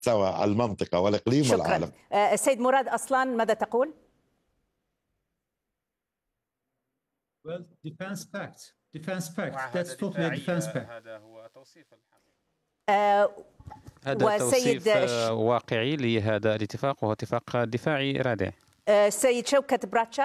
سوا المنطقة والإقليم شكرا. والعالم. السيد مراد أصلان ماذا تقول؟ Well, defense pact. That's totally a defense pact. هذا هو توصيف هذا توصيف واقعي لهذا الاتفاق، وهو اتفاق دفاعي رادع. السيد شوكت براتشا.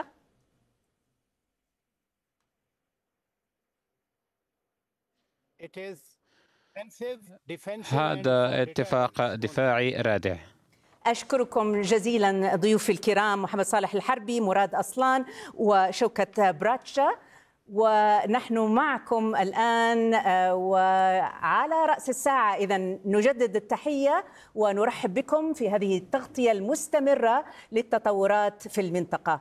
هذا اتفاق دفاعي رادع. أشكركم جزيلا ضيوفي الكرام محمد صالح الحربي، مراد أصلان، وشوكت براتشا. ونحن معكم الآن وعلى رأس الساعة، إذن نجدد التحية ونرحب بكم في هذه التغطية المستمرة للتطورات في المنطقة.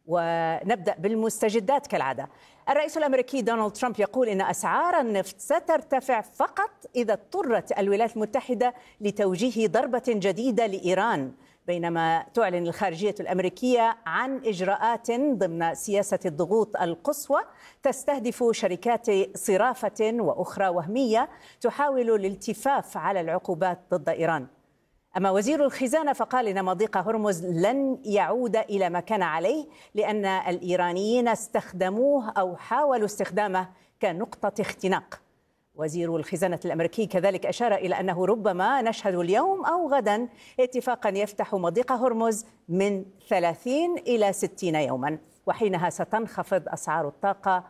ونبدأ بالمستجدات كالعادة. الرئيس الأمريكي دونالد ترامب يقول إن أسعار النفط سترتفع فقط إذا اضطرت الولايات المتحدة لتوجيه ضربة جديدة لإيران، بينما تعلن الخارجية الأمريكية عن إجراءات ضمن سياسة الضغوط القصوى تستهدف شركات صرافة وأخرى وهمية تحاول الالتفاف على العقوبات ضد إيران. أما وزير الخزانة فقال إن مضيق هرمز لن يعود إلى ما كان عليه، لأن الإيرانيين استخدموه أو حاولوا استخدامه كنقطة اختناق. وزير الخزانة الأمريكي كذلك أشار إلى أنه ربما نشهد اليوم أو غدا اتفاقا يفتح مضيق هرمز من 30 إلى 60 يوما، وحينها ستنخفض أسعار الطاقة.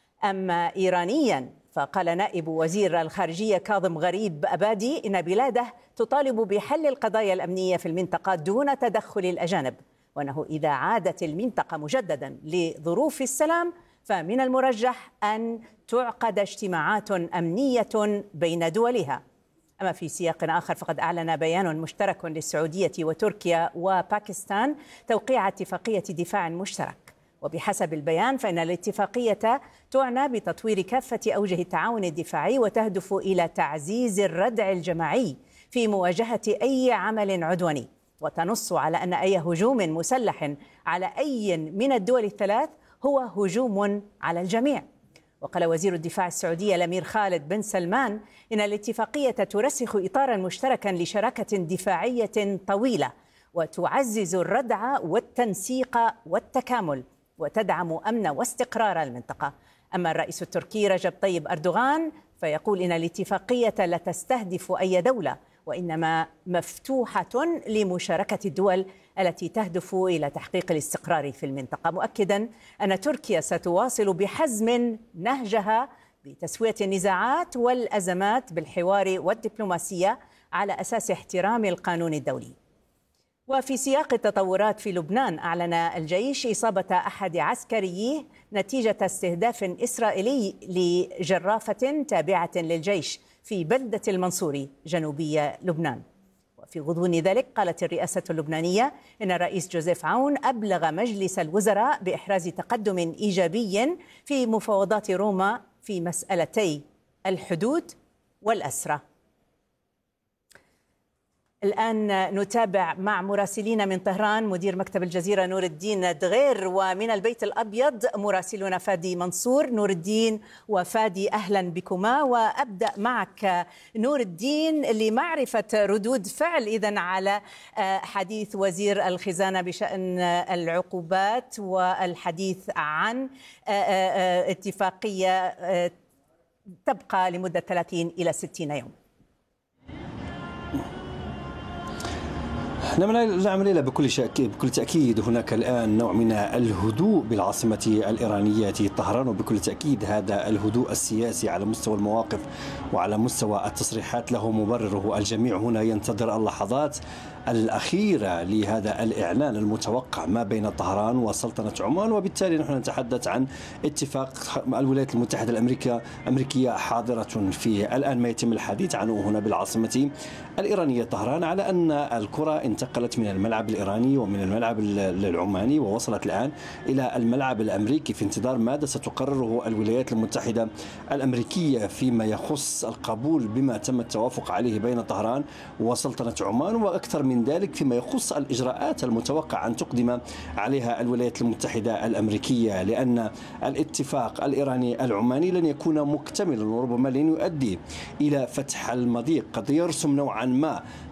أما إيرانيا فقال نائب وزير الخارجية كاظم غريب أبادي إن بلاده تطالب بحل القضايا الأمنية في المنطقة دون تدخل الأجانب، وأنه إذا عادت المنطقة مجددا لظروف السلام فمن المرجح أن تعقد اجتماعات أمنية بين دولها. أما في سياق آخر فقد أعلن بيان مشترك للسعودية وتركيا وباكستان توقيع اتفاقية دفاع مشترك، وبحسب البيان فإن الاتفاقية تعنى بتطوير كافة أوجه التعاون الدفاعي وتهدف إلى تعزيز الردع الجماعي في مواجهة أي عمل عدواني، وتنص على أن أي هجوم مسلح على أي من الدول الثلاث هو هجوم على الجميع. وقال وزير الدفاع السعودي الأمير خالد بن سلمان إن الاتفاقية ترسخ إطارا مشتركا لشراكة دفاعية طويلة وتعزز الردع والتنسيق والتكامل وتدعم أمن واستقرار المنطقة. أما الرئيس التركي رجب طيب أردوغان فيقول إن الاتفاقية لا تستهدف أي دولة، وإنما مفتوحة لمشاركة الدول التي تهدف إلى تحقيق الاستقرار في المنطقة، مؤكدا أن تركيا ستواصل بحزم نهجها بتسوية النزاعات والأزمات بالحوار والدبلوماسية على أساس احترام القانون الدولي. وفي سياق التطورات في لبنان، أعلن الجيش إصابة أحد عسكريه نتيجة استهداف إسرائيلي لجرافة تابعة للجيش في بلدة المنصوري جنوبي لبنان. وفي غضون ذلك قالت الرئاسة اللبنانية إن الرئيس جوزيف عون أبلغ مجلس الوزراء بإحراز تقدم إيجابي في مفاوضات روما في مسألتي الحدود والأسرى. الآن نتابع مع مراسلين من طهران مدير مكتب الجزيرة نور الدين دغير، ومن البيت الأبيض مراسلنا فادي منصور. نور الدين وفادي أهلا بكما، وأبدأ معك نور الدين لمعرفة ردود فعل إذن على حديث وزير الخزانة بشأن العقوبات والحديث عن اتفاقية تبقى لمدة 30 إلى 60 يوم. نعم ليلى، بكل تأكيد هناك الآن نوع من الهدوء بالعاصمة الإيرانية طهران، وبكل تأكيد هذا الهدوء السياسي على مستوى المواقف وعلى مستوى التصريحات له مبرره. الجميع هنا ينتظر اللحظات الأخيرة لهذا الإعلان المتوقع ما بين طهران وسلطنة عمان، وبالتالي نحن نتحدث عن اتفاق الولايات المتحدة الأمريكية حاضرة فيه. الآن ما يتم الحديث عنه هنا بالعاصمة الإيرانية طهران على أن الكرة انتقلت من الملعب الإيراني ومن الملعب العماني ووصلت الآن إلى الملعب الأمريكي في انتظار ماذا ستقرره الولايات المتحدة الأمريكية فيما يخص القبول بما تم التوافق عليه بين طهران وسلطنة عمان، وأكثر من ذلك فيما يخص الإجراءات المتوقع أن تقدم عليها الولايات المتحدة الأمريكية، لأن الاتفاق الإيراني العماني لن يكون مكتملا وربما لن يؤدي إلى فتح المضيق، قد يرسم نوعا ما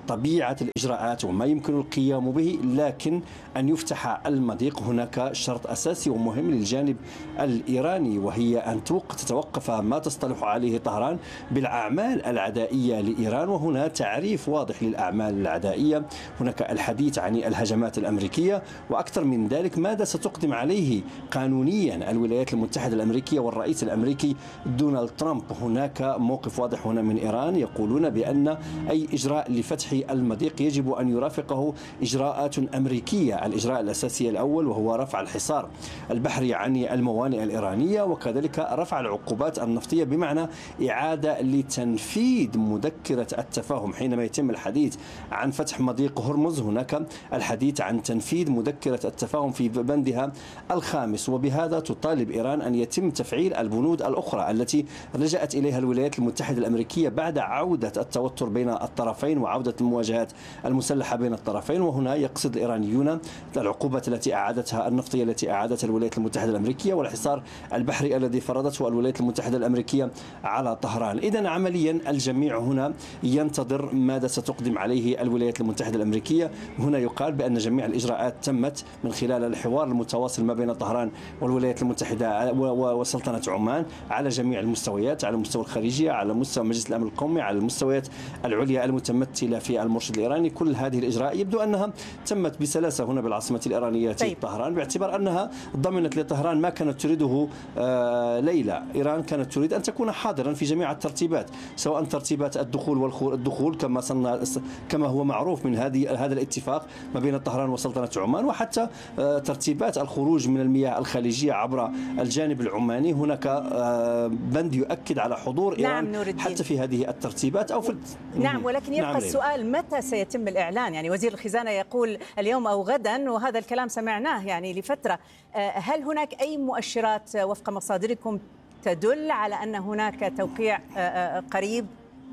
طبيعة الإجراءات وما يمكن القيام به، لكن أن يفتح المضيق هناك شرط أساسي ومهم للجانب الإيراني، وهي أن تتوقف ما تصطلح عليه طهران بالأعمال العدائية لإيران. وهنا تعريف واضح للأعمال العدائية، هناك الحديث عن الهجمات الأمريكية، وأكثر من ذلك ماذا ستقدم عليه قانونيا الولايات المتحدة الأمريكية والرئيس الأمريكي دونالد ترامب. هناك موقف واضح هنا من إيران، يقولون بأن أي إجراء لفتح المضيق يجب أن يرافقه إجراءات أمريكية. الإجراء الأساسي الأول وهو رفع الحصار البحري عن الموانئ الإيرانية، وكذلك رفع العقوبات النفطية، بمعنى إعادة لتنفيذ مذكرة التفاهم. حينما يتم الحديث عن فتح مضيق هرمز هناك الحديث عن تنفيذ مذكرة التفاهم في بندها الخامس، وبهذا تطالب إيران أن يتم تفعيل البنود الأخرى التي لجأت إليها الولايات المتحدة الأمريكية بعد عودة التوتر بين الطرفين وعودة المواجهات المسلحة بين الطرفين. وهنا يقصد الإيرانيون العقوبات التي أعادتها النفطية التي أعادتها الولايات المتحدة الأمريكية، والحصار البحري الذي فرضته الولايات المتحدة الأمريكية على طهران. إذن عمليا الجميع هنا ينتظر ماذا ستقدم عليه الولايات المتحدة الأمريكية. هنا يقال بأن جميع الإجراءات تمت من خلال الحوار المتواصل ما بين طهران والولايات المتحدة وسلطنة عمان على جميع المستويات، على المستوى الخارجية، على مستوى مجلس الأمن القومي، على المستويات العليا المتمثلة في المرشد الإيراني. كل هذه الإجراءات يبدو أنها تمت بسلاسة هنا بالعاصمة الإيرانية طهران، باعتبار أنها ضمنت لطهران ما كانت تريده ليلى. إيران كانت تريد أن تكون حاضرا في جميع الترتيبات، سواء ترتيبات الدخول والدخول كما هو معروف من هذا الاتفاق ما بين طهران وسلطنة عمان، وحتى ترتيبات الخروج من المياه الخليجية عبر الجانب العماني. هناك بند يؤكد على حضور إيران حتى في هذه الترتيبات أو في نعم، ولكن يبقى السؤال متى سيتم الإعلان؟ يعني وزير الخزانة يقول اليوم أو غدا، وهذا الكلام سمعناه يعني لفترة. هل هناك أي مؤشرات وفق مصادركم تدل على أن هناك توقيع قريب؟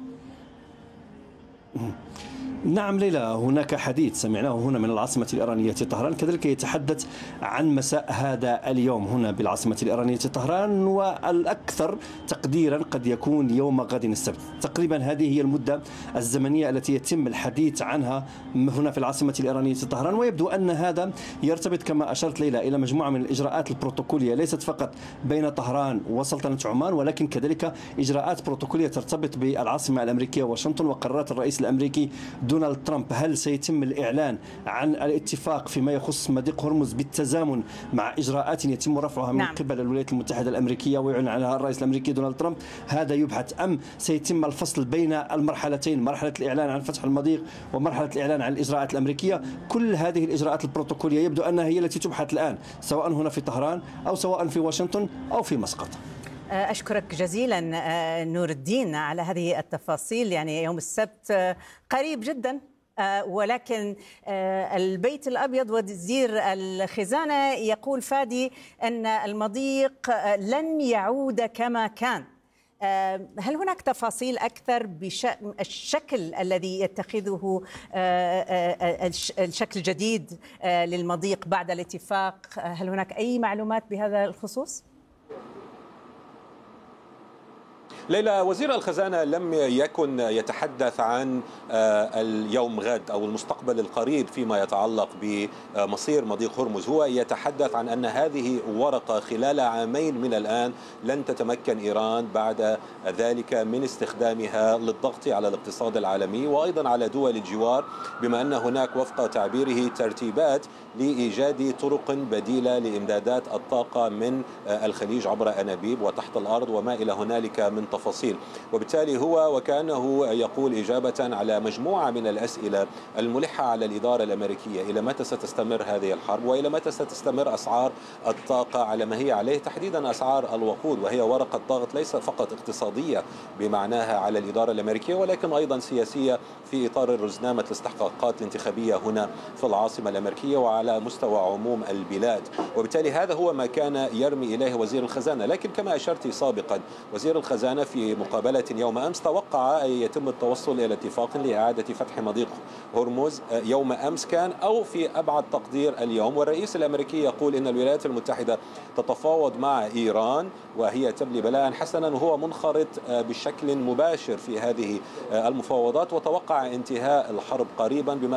نعم ليلى، هناك حديث سمعناه هنا من العاصمة الإيرانية طهران، كذلك يتحدث عن مساء هذا اليوم هنا بالعاصمة الإيرانية طهران، والأكثر تقديرا قد يكون يوم غد السبت. تقريبا هذه هي المدة الزمنية التي يتم الحديث عنها هنا في العاصمة الإيرانية طهران. ويبدو أن هذا يرتبط كما أشرت ليلى إلى مجموعة من الإجراءات البروتوكولية، ليست فقط بين طهران وسلطنة عمان، ولكن كذلك إجراءات بروتوكولية ترتبط بالعاصمة الأمريكية واشنطن وقرارات الرئيس الأمريكي دونالد ترامب. هل سيتم الإعلان عن الاتفاق فيما يخص مضيق هرمز بالتزامن مع إجراءات يتم رفعها من قبل الولايات المتحدة الأمريكية ويعلن عنها الرئيس الأمريكي دونالد ترامب؟ هذا يبحث. أم سيتم الفصل بين المرحلتين، مرحلة الإعلان عن فتح المضيق ومرحلة الإعلان عن الإجراءات الأمريكية؟ كل هذه الإجراءات البروتوكولية يبدو أنها هي التي تبحث الآن، سواء هنا في طهران أو سواء في واشنطن أو في مسقط. أشكرك جزيلا نور الدين على هذه التفاصيل. يعني يوم السبت قريب جدا، ولكن البيت الأبيض وزير الخزانة يقول فادي أن المضيق لن يعود كما كان. هل هناك تفاصيل أكثر بشأن الشكل الذي يتخذه الشكل الجديد للمضيق بعد الاتفاق؟ هل هناك أي معلومات بهذا الخصوص؟ ليلى، وزير الخزانة لم يكن يتحدث عن اليوم غد أو المستقبل القريب فيما يتعلق بمصير مضيق هرمز. هو يتحدث عن أن هذه ورقة خلال عامين من الآن لن تتمكن إيران بعد ذلك من استخدامها للضغط على الاقتصاد العالمي وأيضا على دول الجوار، بما أن هناك وفق تعبيره ترتيبات لإيجاد طرق بديلة لإمدادات الطاقة من الخليج عبر أنابيب وتحت الأرض وما إلى هنالك من تفاصيل. وبالتالي هو وكأنه يقول إجابة على مجموعة من الأسئلة الملحة على الإدارة الأمريكية: إلى متى ستستمر هذه الحرب؟ وإلى متى ستستمر أسعار الطاقة على ما هي عليه، تحديدا أسعار الوقود، وهي ورقة ضغط ليس فقط اقتصادية بمعناها على الإدارة الأمريكية، ولكن أيضا سياسية في إطار رزنامة الاستحقاقات الانتخابية هنا في العاصمة الأمريكية وعلى مستوى عموم البلاد. وبالتالي هذا هو ما كان يرمي إليه وزير الخزانة. لكن كما أشرت سابقا، وزير الخزانة هنا في مقابلة يوم أمس توقع أن يتم التوصل إلى اتفاق لإعادة فتح مضيق هرمز يوم أمس كان أو في أبعد تقدير اليوم. والرئيس الأمريكي يقول إن الولايات المتحدة تتفاوض مع إيران وهي تبلي بلاء حسنا، وهو منخرط بشكل مباشر في هذه المفاوضات، وتوقع انتهاء الحرب قريبا بما